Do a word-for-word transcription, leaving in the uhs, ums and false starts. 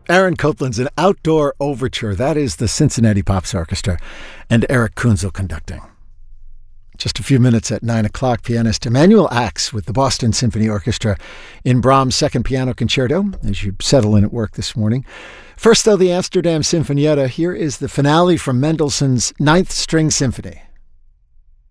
Aaron Copland's An Outdoor Overture. That is the Cincinnati Pops Orchestra and Eric Kunzel conducting. Just a few minutes at nine o'clock, pianist Emanuel Ax with the Boston Symphony Orchestra in Brahms' Second Piano Concerto as you settle in at work this morning. First, though, the Amsterdam Sinfonietta. Here is the finale from Mendelssohn's Ninth String Symphony.